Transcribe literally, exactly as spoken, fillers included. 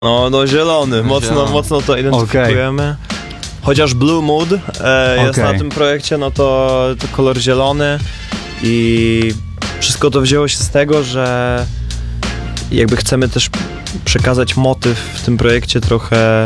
No, no zielony, mocno, Zielony. mocno to identyfikujemy. Chociaż Blue Mood e, jest Okej. na tym projekcie, no to, to kolor zielony i wszystko to wzięło się z tego, że jakby chcemy też przekazać motyw w tym projekcie trochę